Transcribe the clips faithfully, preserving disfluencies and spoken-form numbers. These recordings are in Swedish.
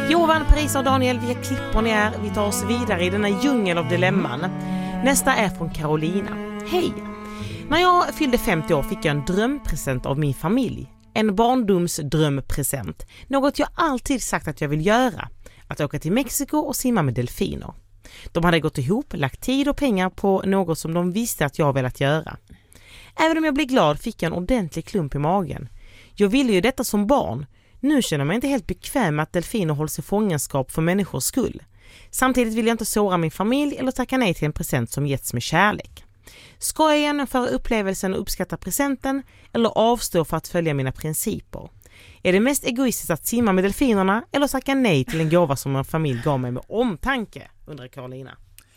Johan, Parisa och Daniel, vilka klippor ni är. Vi tar oss vidare i denna djungel av dilemman. Nästa är från Carolina. Hej! När jag fyllde femtio år fick jag en drömpresent av min familj. En barndomsdrömpresent. Något jag alltid sagt att jag vill göra. Att åka till Mexiko och simma med delfiner. De hade gått ihop, lagt tid och pengar på något som de visste att jag velat göra. Även om jag blev glad fick jag en ordentlig klump i magen. Jag ville ju detta som barn. Nu känner jag mig inte helt bekväm med att delfiner hålls i fångenskap för människors skull. Samtidigt vill jag inte såra min familj eller tacka nej till en present som getts med kärlek. Ska jag genomföra upplevelsen och uppskatta presenten eller avstå för att följa mina principer? Är det mest egoistiskt att simma med delfinerna eller tacka nej till en gåva som en familj gav mig med omtanke, undrar Carolina.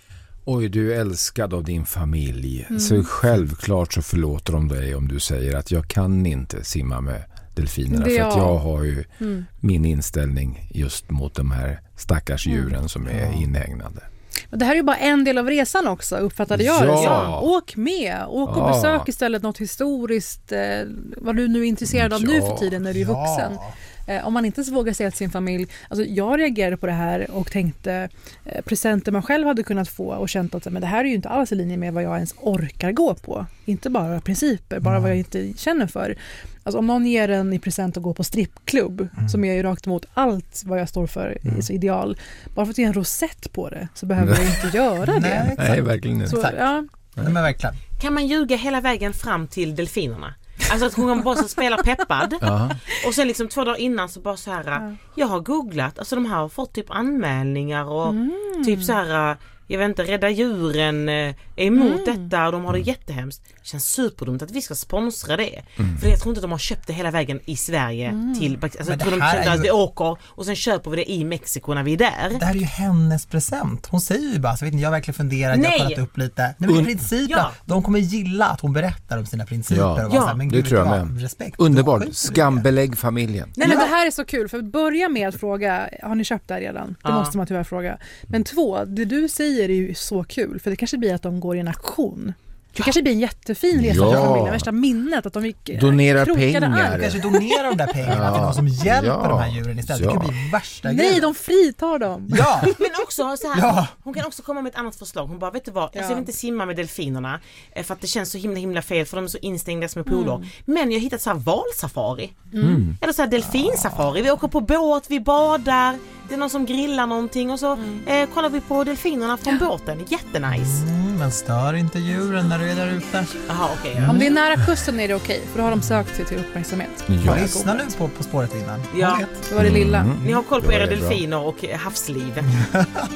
Oj, du är älskad av din familj. Mm. Så självklart så förlåter de dig om du säger att jag kan inte simma med delfinerna. Det för att jag. jag har ju Mm. min inställning just mot de här stackars djuren mm. som är inhägnade. Det här är ju bara en del av resan också, uppfattade jag Ja. det som. Åk med, åk och Ja. besök istället något historiskt, eh, vad du nu är intresserad av Ja. nu för tiden när du är Ja. vuxen. Eh, om man inte vågar säga till sin familj, alltså jag reagerade på det här och tänkte eh, presenter man själv hade kunnat få och känt att men det här är ju inte alls i linje med vad jag ens orkar gå på. Inte bara principer, bara vad jag inte känner för. Alltså om någon ger en i present att gå på strippklubb mm. som är ju rakt emot allt vad jag står för mm. så ideal. Bara för att det är en rosett på det så behöver jag inte göra det. Nej, Nej, verkligen inte. Så, ja. Nej, men verkligen. Kan man ljuga hela vägen fram till delfinerna? Alltså att hon bara så spelar peppad Ja. och sen liksom två dagar innan så bara så här Ja. jag har googlat, alltså de här har fått typ anmälningar och Mm. typ så här jag vet inte, Rädda djuren är emot Mm. detta och de har det jättehemskt. Det känns superdumt att vi ska sponsra det. Mm. För jag tror inte att de har köpt det hela vägen i Sverige Mm. till, alltså Men jag tror det de här kände är att ju- vi åker och sen köper vi det i Mexiko när vi är där. Det här är ju hennes present. Hon säger ju bara, så vet ni, jag har verkligen funderat, jag har Nej. kollat upp lite. Nej, men Un- principer, Ja. de kommer gilla att hon berättar om sina principer. Ja. Och vara Ja, så här, men det gud, tror jag vet du med. vad? Respekt. Underbart. Då skiter vi i det. Skambelägg familjen. Nej, men Ja. det här är så kul, för att börja med att fråga, har ni köpt det här redan? Det Ja. måste man tyvärr fråga. Men två, det du säger är ju så kul, för det kanske blir att de går i en aktion. Det kanske blir en jättefin resa Ja. för familjen, värsta minnet att de gick Donera krokade pengar. arm. Kanske donera de där pengarna Ja. till någon som hjälper Ja. de här djuren istället. Ja. Det kan bli värsta Nej, grejen. de fritar dem. Ja, Men också så här, Ja. hon kan också komma med ett annat förslag. Hon bara, vet du vad, alltså, Ja. jag vill inte simma med delfinerna eh, för att det känns så himla himla fel för de är så instängda som poler. Mm. Men jag har hittat så här valsafari. Mm. Eller så här delfinsafari. Vi åker på båt, vi badar, det är någon som grillar någonting och så eh, kollar vi på delfinerna från båten. Jättenice. mm, men stör inte djuren när du är där ute. Jaha, okej. ja. Om det är nära kusten är det okej, för då har de sökt sig till uppmärksamhet. Ja. Jag lyssnar nu på På spåret innan. Ja. Jag vet. Det var det lilla. Mm. Ni har koll på Det era var det bra. delfiner och eh, havsliv.